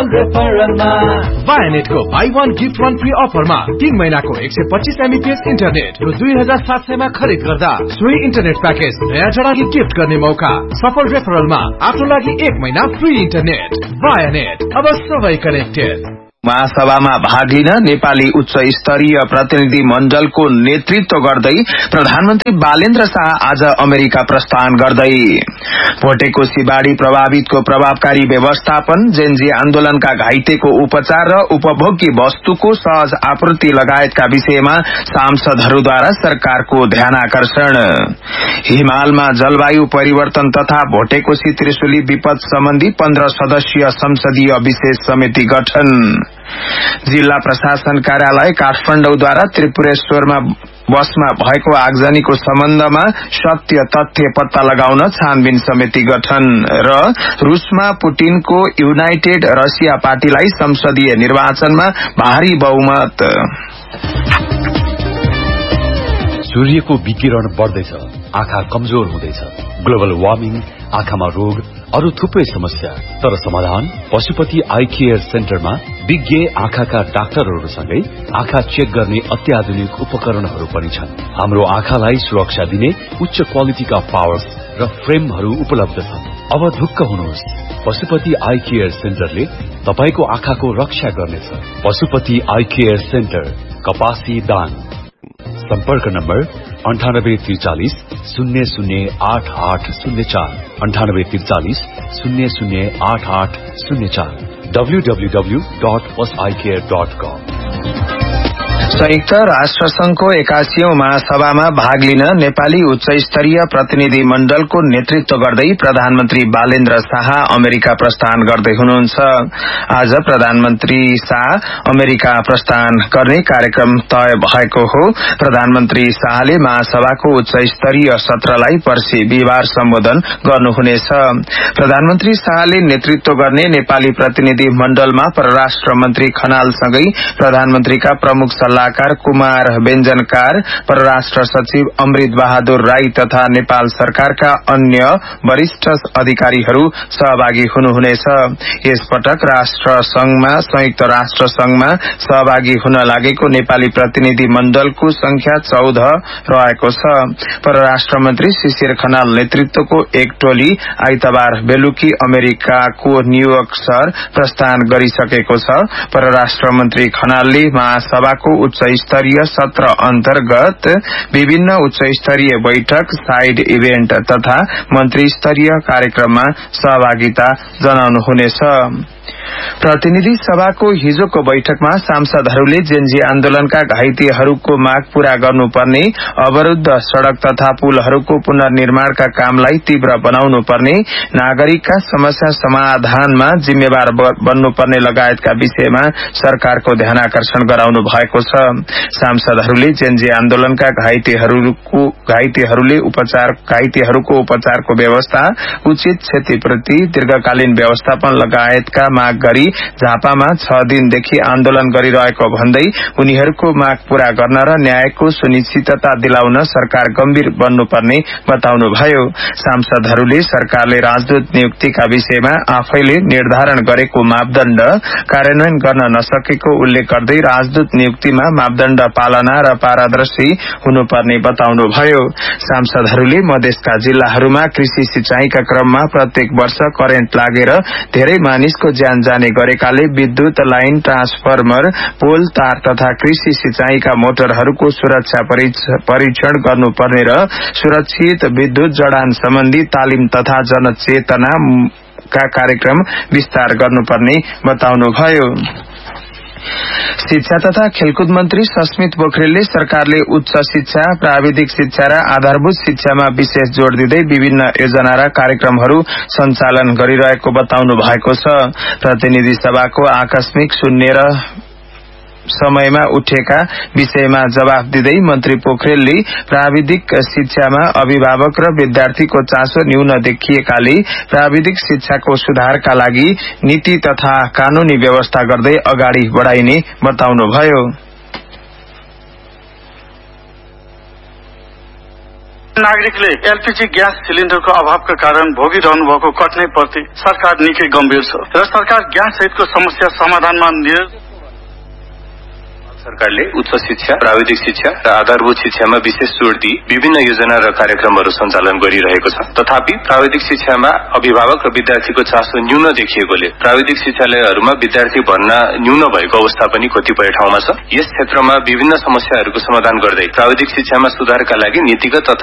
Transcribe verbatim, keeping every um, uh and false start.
सफल रेफरलमा वायनेटको by one gift one free अफरमा तीन महिनाको एक सय पच्चीस एमबीपीएस इन्टरनेट र दुई हजार सात सयमा खरिद गर्दा सोही इन्टरनेट प्याकेज नयाँ जडाले गिफ्ट गर्ने मौका। सफल रेफरलमा आफ्नो लागि एक महिना फ्री इन्टरनेट। वायनेट, अब सबै कनेक्टेड। महासभामा भाग लिन नेपाली उच्च स्तरीय प्रतिनिधि मण्डलको नेतृत्व गर्दै प्रधानमन्त्री बालेन्द्र शाह आज अमेरिका प्रस्थान गर्दै भोटेकोशी बाढ़ी प्रभावितको प्रभावकारी व्यवस्थापन, जेनजी आन्दोलनका घाइतेको उपचार र उपभोग्य वस्तुको सहज आपूर्ति लगायतका विषयमा सांसदहरूद्वारा सरकारको ध्यानाकर्षण। हिमालमा जलवायु परिवर्तन तथा भोटेकोशी त्रिशुली विपद सम्बन्धी पन्ध्र सदस्यीय संसदीय विशेष समिति गठन। जिल्ला प्रशासन कार्यालय काठमाडौँद्वारा त्रिपुरेश्वरमा बसमा भएको आगजनीको सम्बन्धमा सत्य तथ्य पत्ता लगाउन छानबिन समिति गठन। र रूसमा पुटिनको युनाइटेड रसिया पार्टीलाई संसदीय निर्वाचनमा भारी बहुमत। सूर्यको विकिरण बढ्दैछ, आँखा कमजोर हुँदैछ। ग्लोबल वार्मिङ, आँखामा रोग, अरू थुप्रै समस्या। तर समाधान पशुपति आई केयर सेन्टरमा विज्ञ आँखाका डाक्टरहरूसँगै आँखा चेक गर्ने अत्याधुनिक उपकरणहरू पनि छन्। हाम्रो आँखालाई सुरक्षा दिने उच्च क्वालिटीका पावर्स र फ्रेमहरू उपलब्ध छन्। अब ढुक्क हुनुहोस्, पशुपति आई केयर सेन्टरले तपाईको आँखाको रक्षा गर्नेछ। पशुपति आई केयर सेन्टर, कपासी दाङ। सम्पर्क नम्बर अन्ठानब्बे त्रिचालिस शून्य शून्य आठ आठ शून्य चार अन्ठानब्बे त्रिचालिस शून्य शून्य आठ आठ शून्य चार डब्ल्यू डब्ल्यू डब्ल्यू डट पस आई केयर डट कम। संयुक्त राष्ट्र संघको एकासीऔं महासभामा भाग लिन नेपाली उच्च स्तरीय प्रतिनिधि मण्डलको नेतृत्व गर्दै प्रधानमन्त्री बालेन्द्र शाह अमेरिका प्रस्थान गर्दै हुनुहुन्छ। आज प्रधानमन्त्री शाह अमेरिका प्रस्थान गर्ने कार्यक्रम तय भएको हो। प्रधानमन्त्री शाहले महासभाको उच्च स्तरीय सत्रलाई पर्सि बिहिबार सम्बोधन गर्नुहुनेछ। प्रधानमन्त्री शाहले नेतृत्व गर्ने नेपाली प्रतिनिधि मण्डलमा परराष्ट्र मन्त्री खनालसँगै प्रधानमन्त्रीका प्रमुख सल्लाहकार कुमार व्यञ्जनकार, परराष्ट्र सचिव अमृत बहादुर राई तथा नेपाल सरकारका अन्य वरिष्ठ अधिकारीहरू सहभागी हुनुहुनेछ। यसपटक राष्ट्र संघमा संयुक्त राष्ट्र संघमा सहभागी हुन लागेको नेपाली प्रतिनिधि मण्डलको संख्या चौध रहेको छ। परराष्ट्र मन्त्री शिशिर खनाल नेतृत्वको एक टोली आइतबार बेलुकी अमेरिकाको न्यूयोर्क शहर प्रस्थान गरिसकेको छ। परराष्ट्र मन्त्री खनालले महासभाको उच्च स्तरीय सत्र अन्तर्गत विभिन्न उच्च स्तरीय बैठक, साइड इभेन्ट तथा मन्त्री स्तरीय कार्यक्रममा सहभागिता जनाउनुहुनेछ। प्रतिनिधि सभाको हिजोको बैठकमा सांसदहरूले जेनजी आन्दोलनका घाइतेहरूको माग पूरा गर्नुपर्ने, अवरुद्ध सड़क तथा पुलहरूको पुनर्निर्माणका कामलाई तीव्र बनाउनु पर्ने, नागरिकका समस्या समाधानमा जिम्मेवार बन्नुपर्ने लगायतका विषयमा सरकारको ध्यानाकर्षण गराउनु भएको छ। सांसदहरूले जेनजी आन्दोलनका घाइतेहरूको घाइतेहरूले उपचार घाइतेहरूको उपचारको व्यवस्था, उचित क्षतिपूर्ति, दीर्घकालीन व्यवस्थापन लगायतका माग गरी झापामा छ दिनदेखि आन्दोलन गरिरहेको भन्दै उनीहरूको माग पूरा गर्न र न्यायको सुनिश्चितता दिलाउन सरकार गम्भीर बन्नुपर्ने बताउनुभयो। सांसदहरूले सरकारले राजदूत नियुक्तिका विषयमा आफैले निर्धारण गरेको मापदण्ड कार्यान्वयन गर्न नसकेको उल्लेख गर्दै राजदूत नियुक्तिमा मापदण्ड पालना र पारदर्शी हुनुपर्ने बताउनुभयो। सांसदहरूले मधेसका जिल्लाहरूमा कृषि सिंचाईका क्रममा प्रत्येक वर्ष करेन्ट लागेर धेरै मानिसको ज्यान जाने गरेकाले विद्युत लाइन, ट्रान्सफर्मर, पोल, तार तथा कृषि सिंचाईका मोटरहरूको सुरक्षा परीक्षण गर्नुपर्ने र सुरक्षित विद्युत जडान सम्बन्धी तालिम तथा जनचेतनाका कार्यक्रम विस्तार गर्नुपर्ने बताउनुभयो। शिक्षा तथा खेलकुद मन्त्री सस्मित पोखरेलले सरकारले उच्च शिक्षा, प्राविधिक शिक्षा र आधारभूत शिक्षामा विशेष जोड़ दिँदै विभिन्न योजना र कार्यक्रमहरू सञ्चालन गरिरहेको बताउनु भएको छ। प्रतिनिधि सभाको आकस्मिक शून्य र समयमा उठेका विषयमा जवाफ दिँदै मन्त्री पोखरेलले प्राविधिक शिक्षामा अभिभावक र विद्यार्थीको चासो न्यून देखिएकाले प्राविधिक शिक्षाको सुधारका लागि नीति तथा कानूनी व्यवस्था गर्दै अगाडि बढाइने बताउनुभयो। नागरिकले एलपीजी ग्यास सिलिन्डरको अभावका कारण भोगिरहनु भएको कठिनाई प्रति सरकार निकै गम्भीर छ र सरकार ग्यास सहितको समस्या समाधानमा निरन्तर सरकारले उच्च शिक्षा, प्राविधिक शिक्षा र आधारभूत शिक्षामा विशेष जोड दिई विभिन्न योजना र कार्यक्रमहरू सञ्चालन गरिरहेको छ। तथापि प्राविधिक शिक्षामा अभिभावक र विद्यार्थीको चासो न्यून देखिएकोले प्राविधिक शिक्षालयहरूमा विद्यार्थी भर्ना न्यून भएको अवस्था पनि कतिपय ठाउँमा छ। यस क्षेत्रमा विभिन्न समस्याहरूको समाधान गर्दै प्राविधिक शिक्षामा सुधारका लागि नीतिगत तथा